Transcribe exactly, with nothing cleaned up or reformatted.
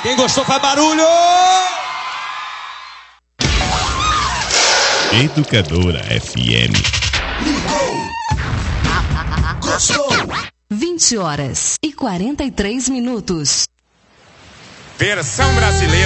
Quem gostou faz barulho! Educadora F M. Ligou! Gostou! vinte horas e quarenta e três minutos. Versão brasileira.